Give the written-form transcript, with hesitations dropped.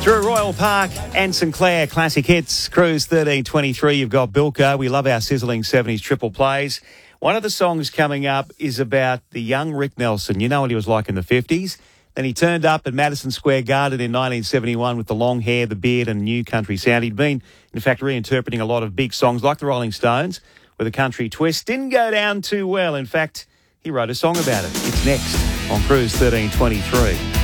Through Royal Park and Sinclair Classic Hits, Cruise 1323, you've got Bilko. We love our sizzling 70s triple plays. One of the songs coming up is about the young Rick Nelson. You know what he was like in the 50s. Then he turned up at Madison Square Garden in 1971 with the long hair, the beard and new country sound. He'd been, in fact, reinterpreting a lot of big songs like the Rolling Stones with a country twist. Didn't go down too well. In fact, he wrote a song about it. It's next on Cruise 1323.